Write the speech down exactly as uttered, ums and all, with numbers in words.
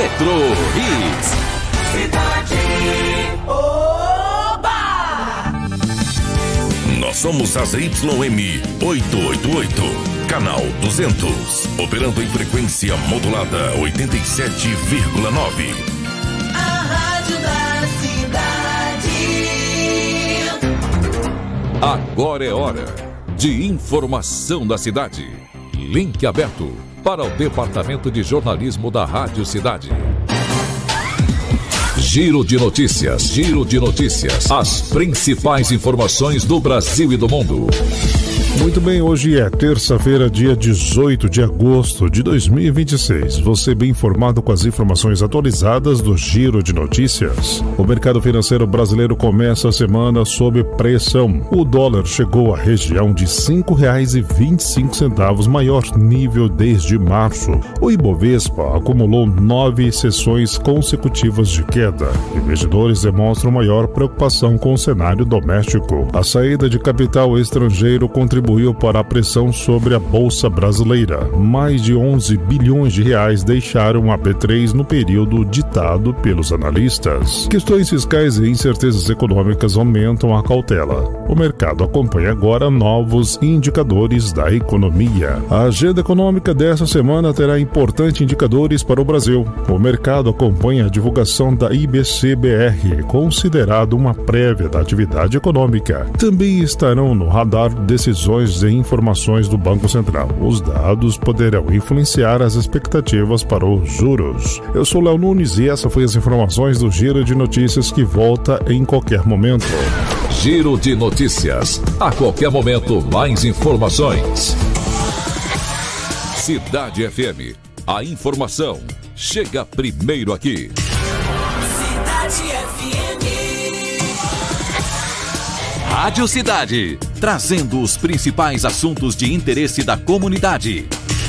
Retro Hits. Cidade. Oba! Nós somos a Z Y M oitocentos e oitenta e oito, canal duzentos, operando em frequência modulada oitenta e sete vírgula nove. A rádio da cidade. Agora é hora de informação da cidade. Link aberto para o Departamento de Jornalismo da Rádio Cidade. Giro de notícias, giro de notícias. As principais informações do Brasil e do mundo. Muito bem, hoje é terça-feira, dia dezoito de agosto de dois mil e vinte e seis. Você bem informado com as informações atualizadas do Giro de Notícias. O mercado financeiro brasileiro começa a semana sob pressão. O dólar chegou à região de cinco reais e vinte e cinco centavos, maior nível desde março. O Ibovespa acumulou nove sessões consecutivas de queda. Investidores demonstram maior preocupação com o cenário doméstico. A saída de capital estrangeiro contribuiu para a pressão sobre a Bolsa Brasileira. Mais de onze bilhões de reais deixaram a B três no período ditado pelos analistas. Questões fiscais e incertezas econômicas aumentam a cautela. O mercado acompanha agora novos indicadores da economia. A agenda econômica dessa semana terá importantes indicadores para o Brasil. O mercado acompanha a divulgação da I B C B R, considerado uma prévia da atividade econômica. Também estarão no radar decisões e informações do Banco Central. Os dados poderão influenciar as expectativas para os juros. Eu sou Léo Nunes e essa foi as informações do Giro de Notícias, que volta em qualquer momento. Giro de Notícias. A qualquer momento, mais informações. Cidade F M. A informação chega primeiro aqui. Cidade F M. Rádio Cidade, trazendo os principais assuntos de interesse da comunidade.